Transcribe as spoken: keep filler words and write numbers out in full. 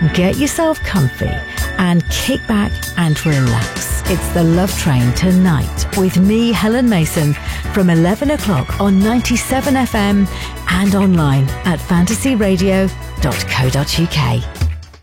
get yourself comfy and kick back and relax. It's The Love Train tonight with me, Helen Mason, from eleven o'clock on ninety-seven F M and online at fantasy radio dot co dot uk.